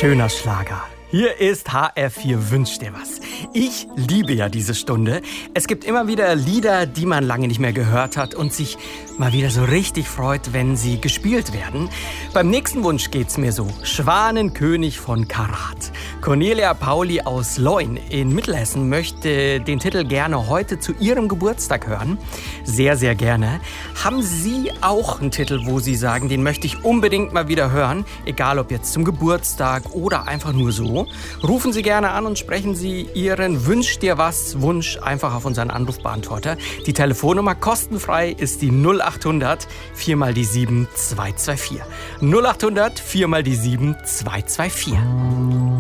schöner Schlager. Hier ist HR4 Wünsch dir was. Ich liebe ja diese Stunde. Es gibt immer wieder Lieder, die man lange nicht mehr gehört hat und sich mal wieder so richtig freut, wenn sie gespielt werden. Beim nächsten Wunsch geht's mir so. Schwanenkönig von Karat. Cornelia Pauli aus Leun in Mittelhessen möchte den Titel gerne heute zu ihrem Geburtstag hören. Sehr, sehr gerne. Haben Sie auch einen Titel, wo Sie sagen, den möchte ich unbedingt mal wieder hören? Egal ob jetzt zum Geburtstag oder einfach nur so. Rufen Sie gerne an und sprechen Sie Ihren Wünsch dir was Wunsch einfach auf unseren Anrufbeantworter. Die Telefonnummer kostenfrei ist die 0800 4 mal die 7 224. 0800 4 mal die 7 224.